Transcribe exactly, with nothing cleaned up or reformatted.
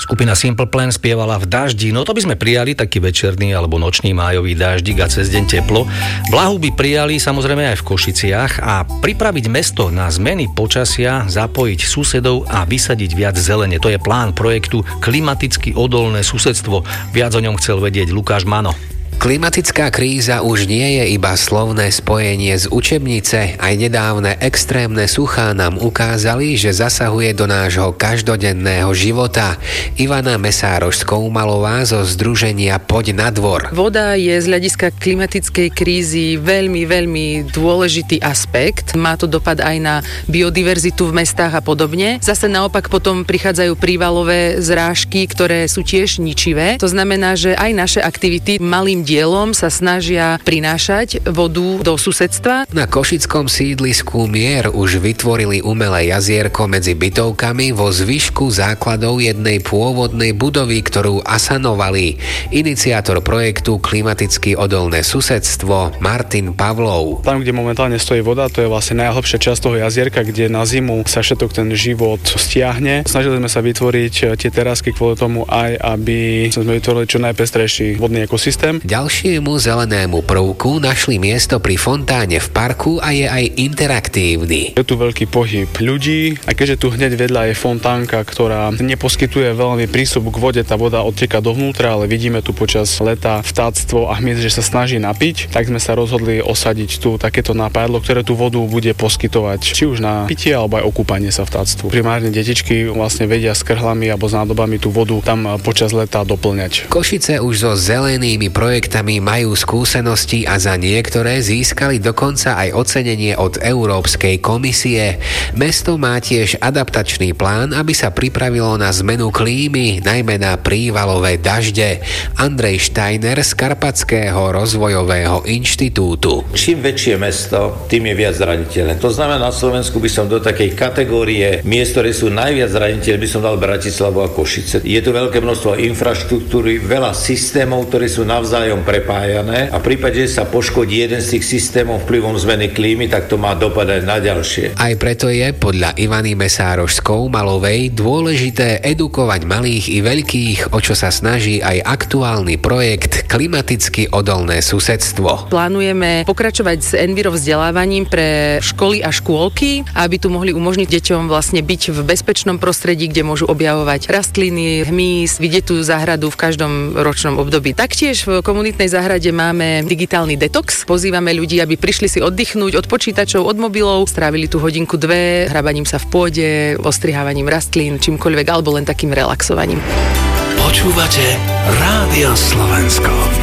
Skupina Simple Plan spievala V daždi, no to by sme prijali, taký večerný alebo nočný májový dáždik a cez deň teplo. Blahu by prijali samozrejme aj v Košiciach a pripraviť mesto na zmeny počasia, zapojiť susedov a vysadiť viac zelene. To je plán projektu Klimaticky odolné susedstvo. Viac o ňom chcel vedieť Lukáš Mano. Klimatická kríza už nie je iba slovné spojenie z učebnice, aj nedávne extrémne suchá nám ukázali, že zasahuje do nášho každodenného života. Ivana Mesároš-Skoumalová zo združenia Poď na dvor. Voda je z hľadiska klimatickej krízy veľmi, veľmi dôležitý aspekt. Má to dopad aj na biodiverzitu v mestách a podobne. Zase naopak potom prichádzajú prívalové zrážky, ktoré sú tiež ničivé. To znamená, že aj naše aktivity malým dielom sa snažia prinášať vodu do susedstva. Na košickom sídlisku Mier už vytvorili umelé jazierko medzi bytovkami vo zvyšku základov jednej pôvodnej budovy, ktorú asanovali. Iniciátor projektu Klimaticky odolné susedstvo Martin Pavlov. Tam, kde momentálne stojí voda, to je vlastne najhlbšia časť toho jazierka, kde na zimu sa všetok ten život stiahne. Snažili sme sa vytvoriť tie terasky kvôli tomu aj, aby sme vytvorili čo najpestrejší vodný ekosystém. Ďalšiemu zelenému prvku našli miesto pri fontáne v parku a je aj interaktívny. Je tu veľký pohyb ľudí a keďže tu hneď vedľa je fontánka, ktorá neposkytuje veľmi prístup k vode, tá voda odteká dovnútra, ale vidíme tu počas leta vtáctvo a hmyz, že sa snaží napiť, tak sme sa rozhodli osadiť tu takéto nápadlo, ktoré tú vodu bude poskytovať či už na pitie alebo aj okúpanie sa vtáctvu. Primárne detičky vlastne vedia s krhlami alebo s nádobami tú vodu tam počas leta doplňať. Košice už so zelenými projektami majú skúsenosti a za niektoré získali dokonca aj ocenenie od Európskej komisie. Mesto má tiež adaptačný plán, aby sa pripravilo na zmenu klímy, najmä na prívalové dažde. Andrej Steiner z Karpatského rozvojového inštitútu. Čím väčšie mesto, tým je viac zraniteľné. To znamená, na Slovensku by som do takej kategórie miest, ktoré sú najviac zraniteľné, by som dal Bratislavu a Košice. Je tu veľké množstvo infraštruktúry, veľa systémov, ktoré sú navzájom prepájané a v prípade, že sa poškodí jeden z tých systémov vplyvom zmeny klímy, tak to má dopad aj na ďalšie. Aj preto je podľa Ivany Mesároš-Skoumalovej dôležité edukovať malých i veľkých, o čo sa snaží aj aktuálny projekt Klimaticky odolné susedstvo. Plánujeme pokračovať s enviro vzdelávaním pre školy a škôlky, aby tu mohli umožniť deťom vlastne byť v bezpečnom prostredí, kde môžu objavovať rastliny, hmyz, vidieť tú záhradu v každom ročnom období. Taktiež v komunitnej záhrade máme digitálny detox. Pozývame ľudí, aby prišli si oddychnúť od počítačov, od mobilov, strávili tú hodinku dve, hrabaním sa v pôde, ostrihávaním rastlín, čímkoľvek, alebo len takým relaxovaním. Počúvate Rádio Slovensko.